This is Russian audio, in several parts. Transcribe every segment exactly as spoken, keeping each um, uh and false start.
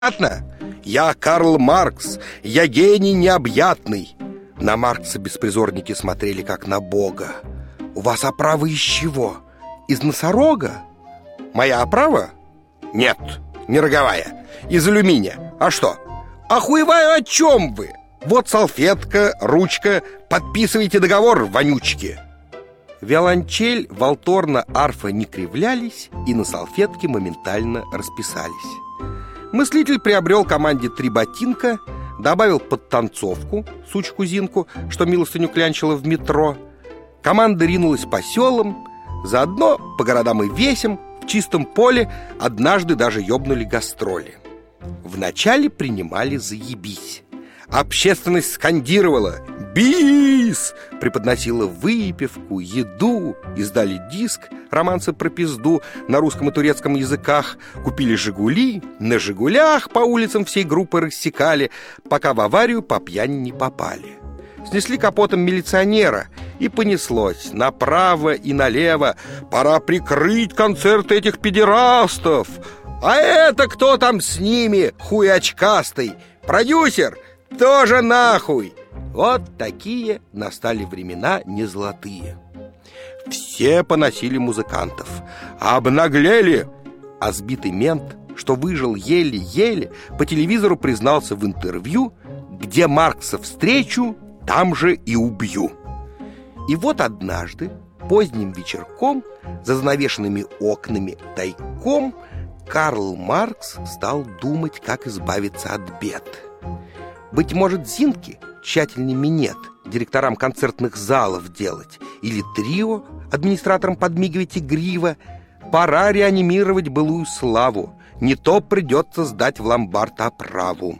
Понятно? Я Карл Маркс, я гений необъятный. На Маркса беспризорники смотрели как на бога. У вас оправа из чего? Из носорога? Моя оправа? Нет, не роговая. Из алюминия. А что? Охуеваю, о чем вы? Вот салфетка, ручка. Подписывайте договор, вонючки. Виолончель, валторна, арфа не кривлялись и на салфетке моментально расписались. Мыслитель приобрел команде три ботинка, добавил подтанцовку, сучку-зинку, что милостыню клянчила в метро. Команда ринулась по селам, заодно по городам и весям, в чистом поле однажды даже ёбнули гастроли. Вначале принимали заебись. Общественность скандировала «Бис!», преподносила выпивку, еду, издали диск «Романсы про пизду» на русском и турецком языках, купили «Жигули», на «Жигулях» по улицам всей группы рассекали, пока в аварию по пьяни не попали. Снесли капотом милиционера, и понеслось направо и налево: «Пора прикрыть концерты этих педерастов! А это кто там с ними, хуй очкастый? Продюсер? Тоже нахуй!» Вот такие настали времена незолотые. Все поносили музыкантов, обнаглели. А сбитый мент, что выжил еле-еле, по телевизору признался в интервью: «Где Маркса встречу, там же и убью». И вот однажды, поздним вечерком, за занавешенными окнами тайком, Карл Маркс стал думать, как избавиться от бед. Быть может, Зинке, тщательней минет, директорам концертных залов делать, или трио, администраторам подмигивать игриво. Пора реанимировать былую славу, не то придется сдать в ломбард оправу.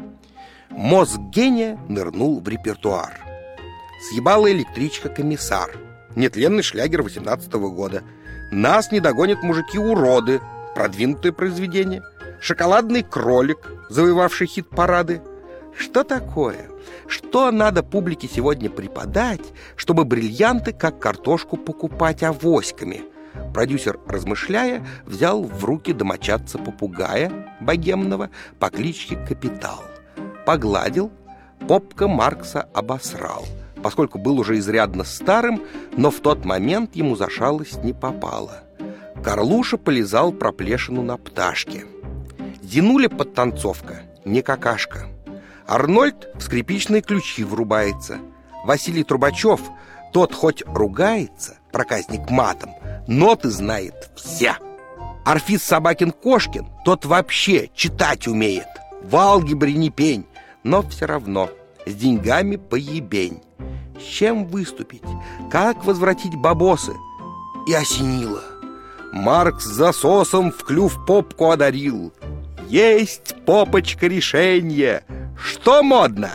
Мозг гения нырнул в репертуар. Съебала электричка «Комиссар», нетленный шлягер восемнадцатого года. «Нас не догонят мужики-уроды», продвинутое произведение. «Шоколадный кролик», завоевавший хит-парады. Что такое? Что надо публике сегодня преподать, чтобы бриллианты как картошку покупать авоськами? Продюсер, размышляя, взял в руки домочадца попугая богемного по кличке Капитал. Погладил, попка Маркса обосрал, поскольку был уже изрядно старым, но в тот момент ему за шалость не попало. Карлуша полизал проплешину на пташке. Зинуля подтанцовка, не какашка. Арнольд в скрипичные ключи врубается. Василий Трубачев, тот хоть ругается, проказник матом, ноты знает все. Орфист Собакин-Кошкин, тот вообще читать умеет. В алгебре не пень, но все равно с деньгами поебень. С чем выступить? Как возвратить бабосы? И осенило. Маркс засосом в клюв попку одарил. Есть, попочка, решение. Что модно?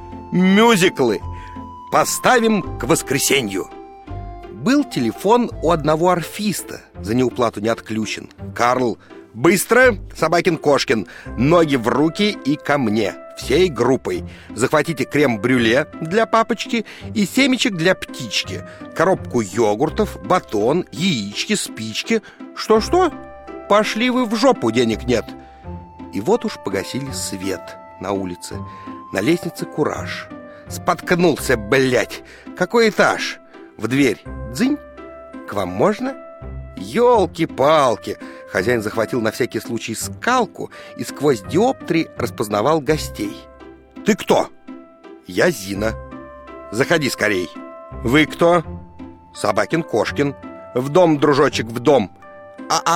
Мюзиклы. Поставим к воскресенью. Был телефон у одного орфиста, за неуплату не отключен. Карл: «Быстро, Собакин-Кошкин, ноги в руки и ко мне, всей группой. Захватите крем-брюле для папочки и семечек для птички, коробку йогуртов, батон, яички, спички». Что-что? Пошли вы в жопу, денег нет. И вот уж погасили свет на улице. На лестнице кураж. Споткнулся, блядь. Какой этаж? В дверь. Дзынь. К вам можно? Ёлки-палки. Хозяин захватил на всякий случай скалку и сквозь диоптри распознавал гостей. Ты кто? Я Зина. Заходи скорей. Вы кто? Собакин-Кошкин. В дом, дружочек, в дом. А